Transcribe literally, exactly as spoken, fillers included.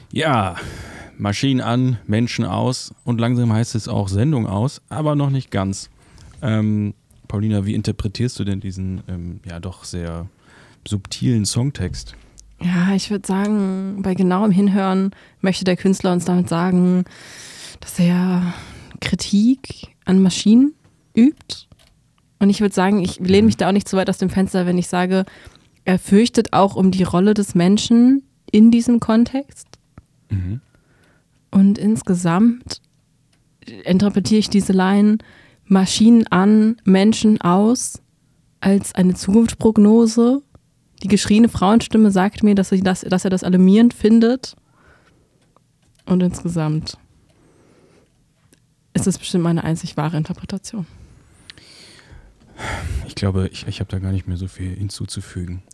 Ja, Maschinen an, Menschen aus und langsam heißt es auch Sendung aus, aber noch nicht ganz. Ähm, Paulina, wie interpretierst du denn diesen ähm, ja doch sehr subtilen Songtext? Ja, ich würde sagen, bei genauem Hinhören möchte der Künstler uns damit sagen, dass er Kritik an Maschinen übt. Und ich würde sagen, ich lehne mich da auch nicht zu weit aus dem Fenster, wenn ich sage, er fürchtet auch um die Rolle des Menschen in diesem Kontext. Mhm. Und insgesamt interpretiere ich diese Line Maschinen an, Menschen aus als eine Zukunftsprognose. Die geschrieene Frauenstimme sagt mir, dass er das, dass er das alarmierend findet. Und insgesamt ist es bestimmt meine einzig wahre Interpretation. Ich glaube, ich, ich habe da gar nicht mehr so viel hinzuzufügen.